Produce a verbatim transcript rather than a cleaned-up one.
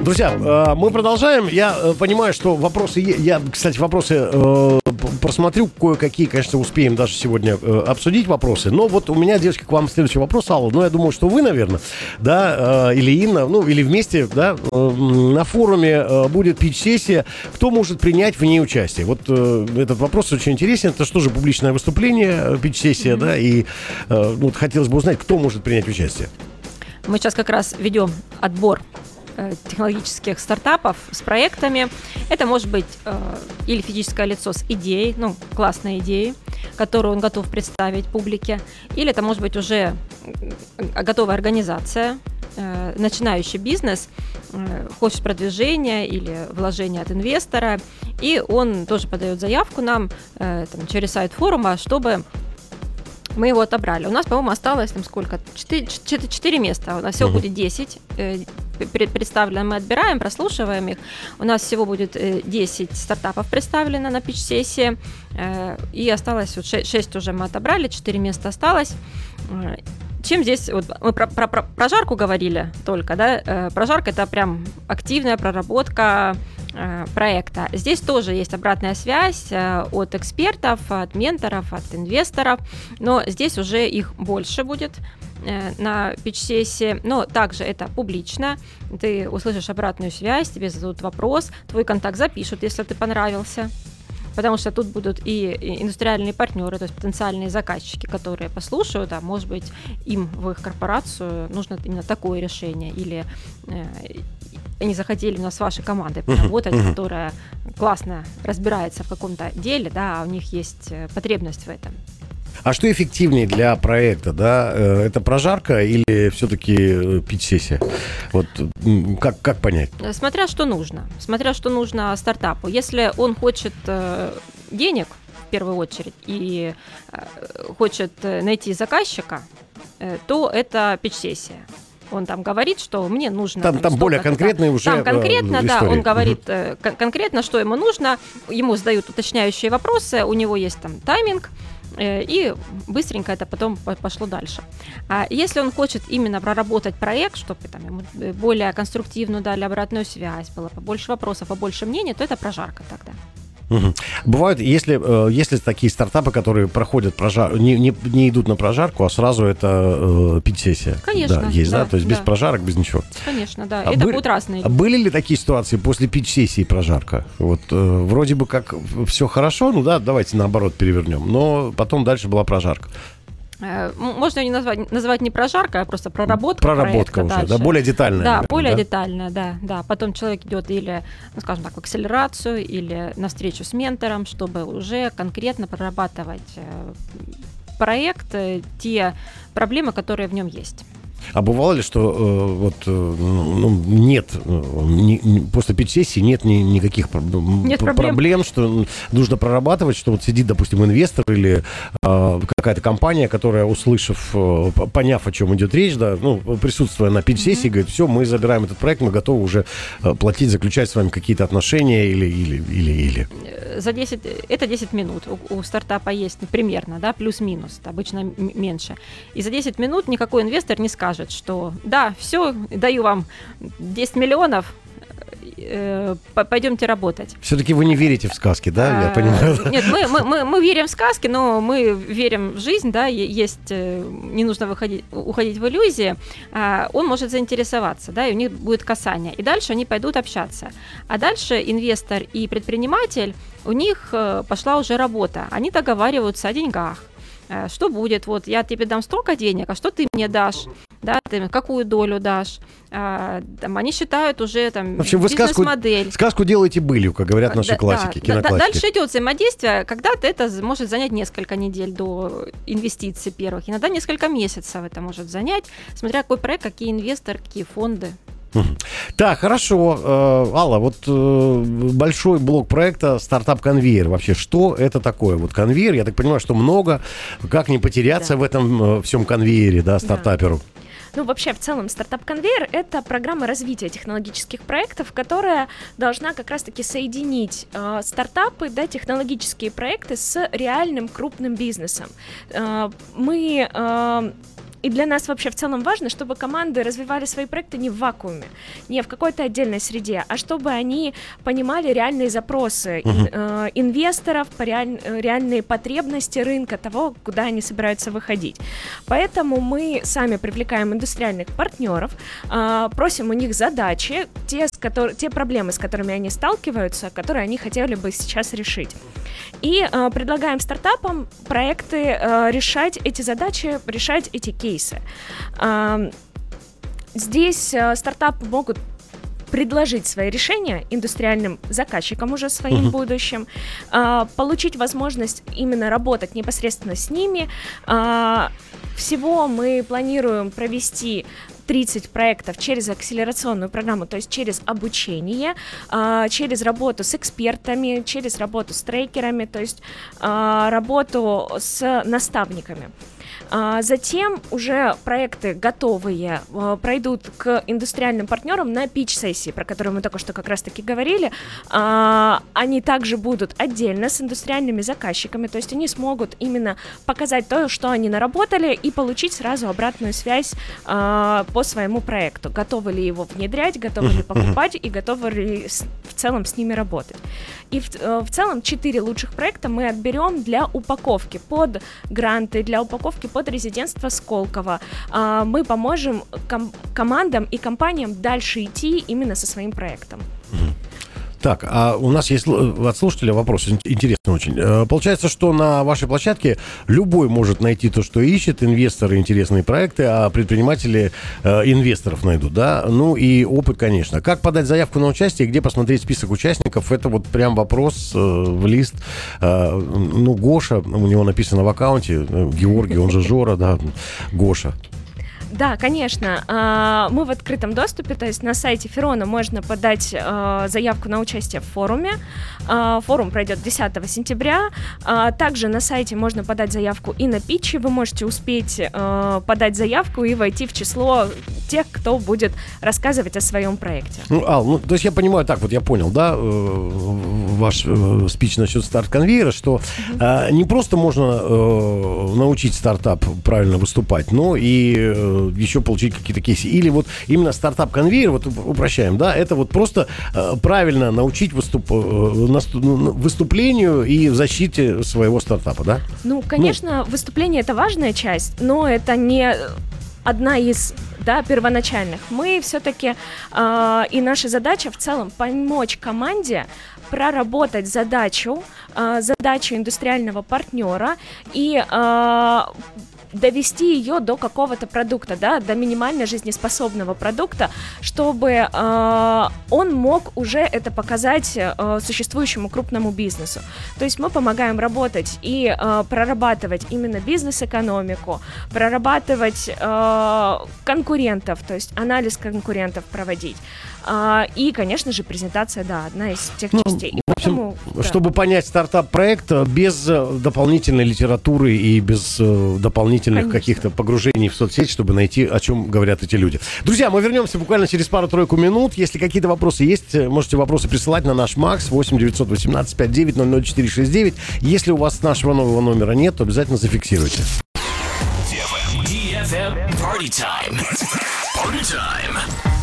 Друзья, мы продолжаем. Я понимаю, что вопросы... Я, кстати, вопросы просмотрю. Кое-какие, конечно, успеем даже сегодня обсудить вопросы. Но вот у меня, девочки, к вам следующий вопрос, Алла. Ну, я думаю, что вы, наверное, да, или Инна, ну, или вместе, да, на форуме будет питч-сессия. Кто может принять в ней участие? Вот этот вопрос очень интересен. Это что же публичное выступление, питч-сессия, mm-hmm. да? И ну, вот хотелось бы узнать, кто может принять участие. Мы сейчас как раз ведем отбор технологических стартапов с проектами. Это может быть э, или физическое лицо с идеей, ну, классной идеей, которую он готов представить публике, или это может быть уже готовая организация, э, начинающий бизнес, э, хочет продвижения или вложения от инвестора, и он тоже подает заявку нам э, там, через сайт форума, чтобы мы его отобрали. У нас, по-моему, осталось там сколько? четыре места. У нас всего uh-huh. будет десять. Представлено, мы отбираем, прослушиваем их. У нас всего будет десять стартапов представлено на питч-сессии. И осталось вот шесть уже мы отобрали, четыре места осталось. Чем здесь, вот мы про, про, про прожарку говорили только, да, прожарка — это прям активная проработка э, проекта. Здесь тоже есть обратная связь э, от экспертов, от менторов, от инвесторов, но здесь уже их больше будет э, на питч-сессии, но также это публично, ты услышишь обратную связь, тебе зададут вопрос, твой контакт запишут, если ты понравился. Потому что тут будут и индустриальные партнеры, то есть потенциальные заказчики, которые послушают, а может быть им в их корпорацию нужно именно такое решение, или э, они захотели у нас с вашей командой поработать, uh-huh. которая классно разбирается в каком-то деле, да, а у них есть потребность в этом. А что эффективнее для проекта, да? Это прожарка или все-таки питч-сессия? Вот как, как понять? Смотря что нужно. Смотря что нужно стартапу. Если он хочет денег, в первую очередь, и хочет найти заказчика, то это питч-сессия. Он там говорит, что мне нужно... Там, там, там более конкретные уже Там конкретно, истории. Да, он говорит uh-huh. кон- конкретно, что ему нужно. Ему задают уточняющие вопросы, у него есть там тайминг, и быстренько это потом пошло дальше. А если он хочет именно проработать проект, чтобы там ему более конструктивную дали обратную связь, было побольше вопросов, побольше мнений, то это прожарка тогда. Угу. Бывают, если, если такие стартапы, которые проходят прожар, не, не, не идут на прожарку, а сразу это э, питч-сессия. Конечно. Да, есть, да, да, то есть да. без прожарок, без ничего. Конечно, да. А это были, будут разные. А были ли такие ситуации после питч-сессии прожарка? Вот э, вроде бы как все хорошо, ну да, давайте наоборот перевернем, но потом дальше была прожарка. Можно ее не назвать, называть не прожарка, а просто проработка. Проработка уже, дальше. Да, более детальная. Да, наверное, более да? детальная, да, да. Потом человек идет или, ну, скажем так, в акселерацию, или на встречу с ментором, чтобы уже конкретно прорабатывать проект, те проблемы, которые в нем есть. А бывало ли, что э, вот, э, ну, нет, не, не, после питч-сессии нет ни, никаких нет пр- проблем. проблем, что нужно прорабатывать, что вот сидит, допустим, инвестор или э, какая-то компания, которая, услышав, э, поняв, о чем идет речь, да, ну, присутствуя на питч-сессии, mm-hmm. говорит, все, мы забираем этот проект, мы готовы уже э, платить, заключать с вами какие-то отношения или, или, или, или. За десять, это десять минут. У, у стартапа есть, ну, примерно, да, плюс-минус, обычно м- меньше. И за десять минут никакой инвестор не скажет, что да, все, даю вам десять миллионов, э, пойдемте работать. Все-таки вы не верите в сказки, да, а, я понимаю? Нет, мы, мы, мы, мы верим в сказки, но мы верим в жизнь, да, есть, не нужно выходить, уходить в иллюзии, а он может заинтересоваться, да, и у них будет касание, и дальше они пойдут общаться. А дальше инвестор и предприниматель, у них пошла уже работа, они договариваются о деньгах. Что будет, вот я тебе дам столько денег, а что ты мне дашь, да, ты какую долю дашь, а, там, они считают уже там бизнес-модель. Сказку, сказку делаете былью, как говорят наши да, классики, да, киноклассики. Дальше идет взаимодействие, когда-то это может занять несколько недель до инвестиций первых, иногда несколько месяцев это может занять, смотря какой проект, какие инвесторы, какие фонды. Так, хорошо. Алла, вот большой блок проекта «Стартап-конвейер». Вообще, что это такое? Вот конвейер, я так понимаю, что много. Как не потеряться да. в этом всем конвейере, да, стартаперу? Да. Ну, вообще, в целом, стартап-конвейер — это программа развития технологических проектов, которая должна как раз-таки соединить э, стартапы, да, технологические проекты с реальным крупным бизнесом. Э, мы... Э, И для нас вообще в целом важно, чтобы команды развивали свои проекты не в вакууме, не в какой-то отдельной среде, а чтобы они понимали реальные запросы uh-huh. э, инвесторов, реаль, реальные потребности рынка, того, куда они собираются выходить. Поэтому мы сами привлекаем индустриальных партнеров, э, просим у них задачи, те, с котор- те проблемы, с которыми они сталкиваются, которые они хотели бы сейчас решить. И э, предлагаем стартапам проекты э, решать эти задачи, решать эти кейсы. Э, здесь э, стартапы могут предложить свои решения индустриальным заказчикам уже своим uh-huh. будущим, э, получить возможность именно работать непосредственно с ними. Э, всего мы планируем провести тридцать проектов через акселерационную программу, то есть через обучение, э, через работу с экспертами, через работу с трекерами, то есть э, работу с наставниками. А затем уже проекты готовые а, пройдут к индустриальным партнерам на питч-сессии, про которую мы только что как раз-таки говорили. А, они также будут отдельно с индустриальными заказчиками, то есть они смогут именно показать то, что они наработали, и получить сразу обратную связь а, по своему проекту. Готовы ли его внедрять, готовы ли покупать и готовы ли с, в целом с ними работать. И в, в целом четыре лучших проекта мы отберем для упаковки под гранты, для упаковки под резидентство Сколково. А, мы поможем ком- командам и компаниям дальше идти именно со своим проектом. Так, а у нас есть от слушателя вопрос, интересный очень. Получается, что на вашей площадке любой может найти то, что ищет, инвесторы интересные проекты, а предприниматели э, инвесторов найдут, да? Ну и опыт, конечно. Как подать заявку на участие, где посмотреть список участников? Это вот прям вопрос э, в лист. Э, ну, Гоша, у него написано в аккаунте, Георгий, он же Жора, да, Гоша. Да, конечно. Мы в открытом доступе, то есть на сайте Ферона можно подать заявку на участие в форуме. Форум пройдет десятого сентября. Также на сайте можно подать заявку и на питчи. Вы можете успеть подать заявку и войти в число тех, кто будет рассказывать о своем проекте. Ну, Ал, ну, то есть я понимаю, так вот я понял, да, ваш спич насчет старт-конвейера, что mm-hmm. не просто можно научить стартап правильно выступать, но и еще получить какие-то кейсы. Или вот именно стартап-конвейер, вот упрощаем, да, это вот просто э, правильно научить выступ, э, наступ, выступлению и защите своего стартапа, да? Ну, конечно, ну, выступление — это важная часть, но это не одна из, да, первоначальных. Мы все-таки, э, и наша задача в целом помочь команде проработать задачу, э, задачу индустриального партнера и э, довести ее до какого-то продукта, да, до минимально жизнеспособного продукта, чтобы э, он мог уже это показать э, существующему крупному бизнесу. То есть мы помогаем работать и э, прорабатывать именно бизнес-экономику, прорабатывать э, конкурентов, то есть анализ конкурентов проводить. Uh, и, конечно же, презентация, да, одна из тех ну, частей. И в общем, поэтому, да. Чтобы понять стартап-проект без дополнительной литературы и без дополнительных конечно. Каких-то погружений в соцсети, чтобы найти, о чем говорят эти люди. Друзья, мы вернемся буквально через пару-тройку минут. Если какие-то вопросы есть, можете вопросы присылать на наш Макс восемь девятьсот восемнадцать пятьдесят девять ноль ноль четыре шестьдесят девять. Если у вас нашего нового номера нет, то обязательно зафиксируйте. ди эф эм Party Time. Party Time.